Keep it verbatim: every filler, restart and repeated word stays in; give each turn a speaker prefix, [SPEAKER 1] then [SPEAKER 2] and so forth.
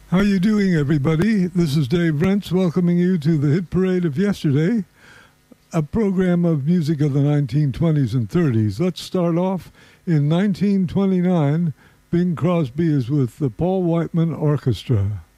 [SPEAKER 1] How you doing, everybody? This is Dave Rentz welcoming you to the Hit Parade of Yesterday, a program of music of the nineteen twenties and thirties. Let's start off in nineteen twenty-nine. Bing Crosby is with the Paul Whiteman Orchestra.